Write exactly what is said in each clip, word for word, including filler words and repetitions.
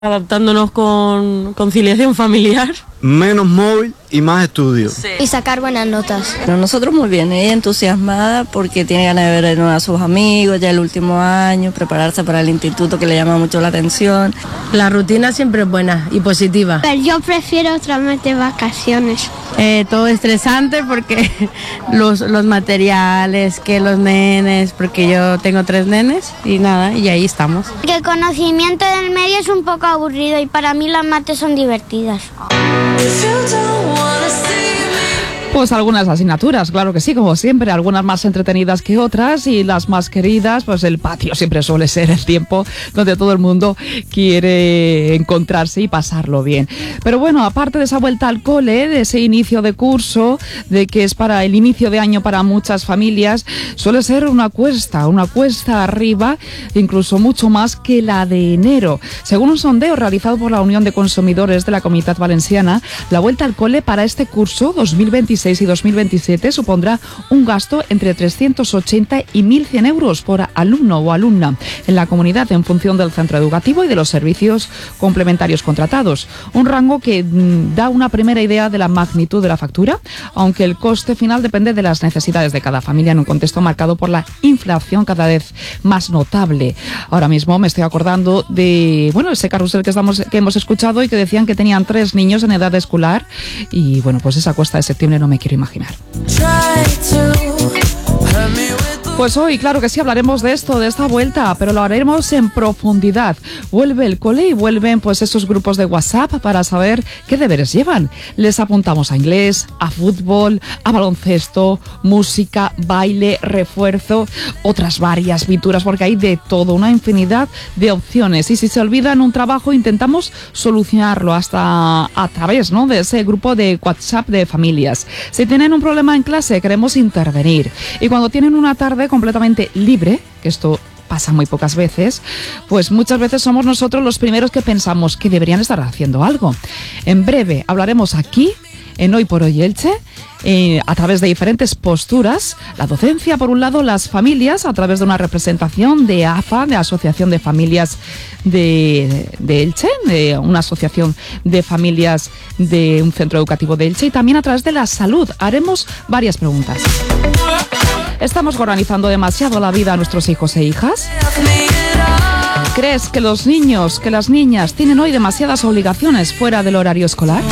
Adaptándonos con conciliación familiar. Menos móvil y más estudio. Sí. Y sacar buenas notas. Pero nosotros muy bien, ella entusiasmada porque tiene ganas de ver de nuevo a sus amigos, ya el último año, prepararse para el instituto que le llama mucho la atención. La rutina siempre es buena y positiva. Pero yo prefiero otra vez de vacaciones. Eh, todo estresante porque los, los materiales, que los nenes, porque yo tengo tres nenes y nada, y ahí estamos. Que el conocimiento del medio es un poco aburrido y para mí las mates son divertidas. Pues algunas asignaturas, claro que sí, como siempre, algunas más entretenidas que otras y las más queridas, pues el patio siempre suele ser el tiempo donde todo el mundo quiere encontrarse y pasarlo bien. Pero bueno, aparte de esa vuelta al cole, de ese inicio de curso, de que es para el inicio de año para muchas familias, suele ser una cuesta, una cuesta arriba, incluso mucho más que la de enero. Según un sondeo realizado por la Unión de Consumidores de la Comunitat Valenciana, la vuelta al cole para este curso dos mil veintiséis y dos mil veintisiete supondrá un gasto entre trescientos ochenta y mil cien euros por alumno o alumna en la comunidad en función del centro educativo y de los servicios complementarios contratados. Un rango que mmm, da una primera idea de la magnitud de la factura, aunque el coste final depende de las necesidades de cada familia en un contexto marcado por la inflación cada vez más notable. Ahora mismo me estoy acordando de, bueno, ese carrusel que, estamos, que hemos escuchado y que decían que tenían tres niños en edad escolar y bueno, pues esa cuesta de septiembre no me quiero imaginar. Pues hoy, claro que sí, hablaremos de esto, de esta vuelta, pero lo haremos en profundidad. Vuelve el cole y vuelven pues esos grupos de WhatsApp para saber qué deberes llevan. Les apuntamos a inglés, a fútbol, a baloncesto, música, baile, refuerzo, otras varias pinturas, porque hay de todo, una infinidad de opciones. Y si se olvidan un trabajo, intentamos solucionarlo hasta a través, ¿no?, de ese grupo de WhatsApp de familias. Si tienen un problema en clase, queremos intervenir. Y cuando tienen una tarde completamente libre, que esto pasa muy pocas veces, pues muchas veces somos nosotros los primeros que pensamos que deberían estar haciendo algo. En breve hablaremos aquí, en Hoy por Hoy Elche, eh, a través de diferentes posturas, la docencia por un lado, las familias a través de una representación de A F A, de Asociación de Familias de, de Elche, de una asociación de familias de un centro educativo de Elche, y también a través de la salud. Haremos varias preguntas. ¿Estamos organizando demasiado la vida a nuestros hijos e hijas? ¿Crees que los niños, que las niñas tienen hoy demasiadas obligaciones fuera del horario escolar?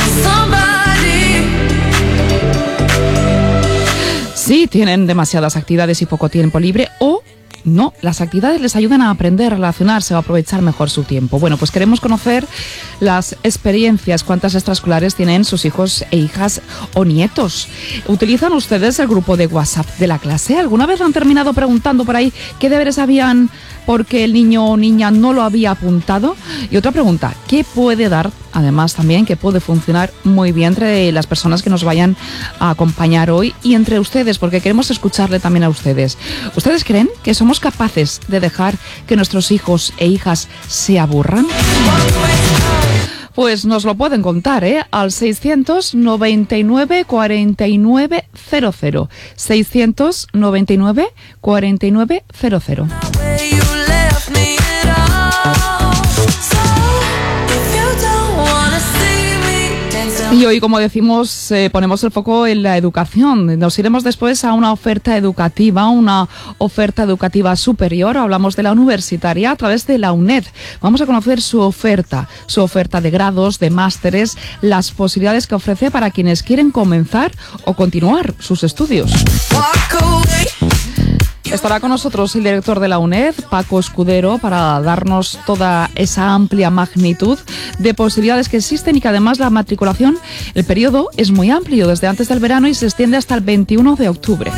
Sí, tienen demasiadas actividades y poco tiempo libre, o no, las actividades les ayudan a aprender, a relacionarse o a aprovechar mejor su tiempo. Bueno, pues queremos conocer las experiencias, cuántas extraescolares tienen sus hijos e hijas o nietos. ¿Utilizan ustedes el grupo de WhatsApp de la clase? ¿Alguna vez han terminado preguntando por ahí qué deberes habían porque el niño o niña no lo había apuntado? Y otra pregunta, ¿qué puede dar, además también, que puede funcionar muy bien entre las personas que nos vayan a acompañar hoy y entre ustedes? Porque queremos escucharle también a ustedes. ¿Ustedes creen que somos capaces de dejar que nuestros hijos e hijas se aburran? Pues nos lo pueden contar, ¿eh? Al seiscientos noventa y nueve cuarenta y nueve cero cero. seiscientos noventa y nueve cuarenta y nueve cero cero. Y hoy, como decimos, eh, ponemos el foco en la educación. Nos iremos después a una oferta educativa, una oferta educativa superior. Hablamos de la universitaria a través de la UNED. Vamos a conocer su oferta, su oferta de grados, de másteres, las posibilidades que ofrece para quienes quieren comenzar o continuar sus estudios. Estará con nosotros el director de la UNED, Paco Escudero, para darnos toda esa amplia magnitud de posibilidades que existen y que además la matriculación, el periodo es muy amplio, desde antes del verano y se extiende hasta el veintiuno de octubre.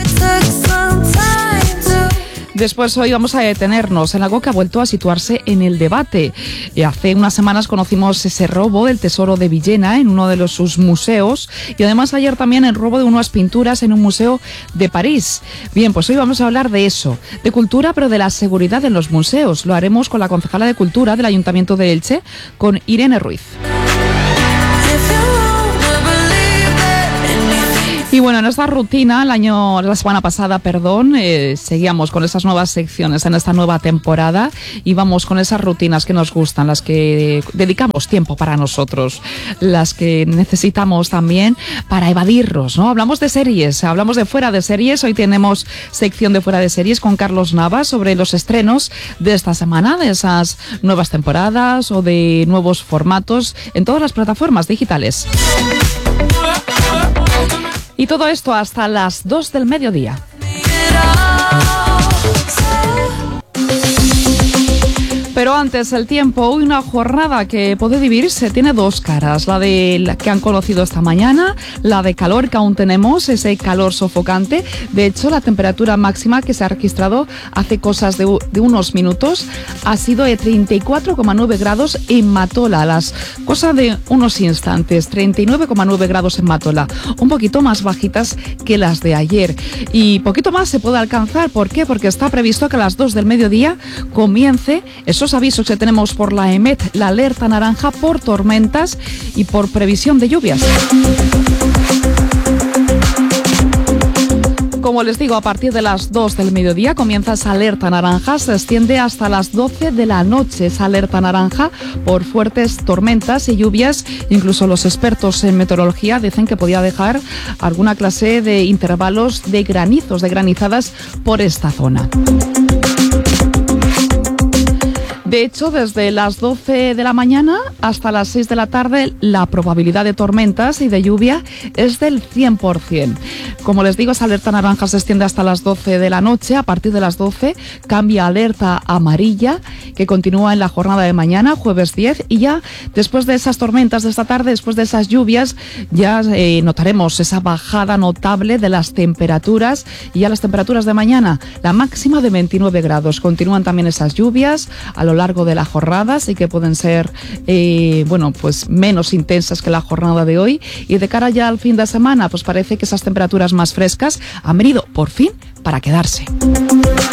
Después hoy vamos a detenernos en algo que ha vuelto a situarse en el debate. Y hace unas semanas conocimos ese robo del tesoro de Villena en uno de los, sus museos, y además ayer también el robo de unas pinturas en un museo de París. Bien, pues hoy vamos a hablar de eso, de cultura, pero de la seguridad en los museos. Lo haremos con la concejala de Cultura del Ayuntamiento de Elche, con Irene Ruiz. Y bueno, en esta rutina, el año, la semana pasada, perdón, eh, seguíamos con esas nuevas secciones en esta nueva temporada y vamos con esas rutinas que nos gustan, las que dedicamos tiempo para nosotros, las que necesitamos también para evadirnos, ¿no? Hablamos de series, hablamos de fuera de series. Hoy tenemos sección de fuera de series con Carlos Navas sobre los estrenos de esta semana, de esas nuevas temporadas o de nuevos formatos en todas las plataformas digitales. Y todo esto hasta las dos del mediodía. Pero antes, el tiempo. Hoy una jornada que puede dividirse, tiene dos caras. La de la que han conocido esta mañana, la de calor que aún tenemos, ese calor sofocante. De hecho, la temperatura máxima que se ha registrado hace cosas de, de unos minutos ha sido de treinta y cuatro coma nueve grados en Matola. Las cosas de unos instantes, treinta y nueve coma nueve grados en Matola. Un poquito más bajitas que las de ayer. Y poquito más se puede alcanzar. ¿Por qué? Porque está previsto que a las dos del mediodía comience esos avisos que tenemos por la EMET, la alerta naranja por tormentas y por previsión de lluvias. Como les digo, a partir de las dos del mediodía comienza esa alerta naranja, se extiende hasta las doce de la noche, esa alerta naranja por fuertes tormentas y lluvias. Incluso los expertos en meteorología dicen que podía dejar alguna clase de intervalos de granizos, de granizadas por esta zona. De hecho, desde las doce de la mañana hasta las seis de la tarde, la probabilidad de tormentas y de lluvia es del cien por ciento. Como les digo, esa alerta naranja se extiende hasta las doce de la noche. A partir de las doce cambia a alerta amarilla, que continúa en la jornada de mañana, jueves diez. Y ya después de esas tormentas de esta tarde, después de esas lluvias, ya eh, notaremos esa bajada notable de las temperaturas. Y ya las temperaturas de mañana, la máxima de veintinueve grados. Continúan también esas lluvias a lo largo largo de la jornada, así que pueden ser eh, bueno, pues menos intensas que la jornada de hoy. Y de cara ya al fin de semana, pues parece que esas temperaturas más frescas han venido por fin para quedarse.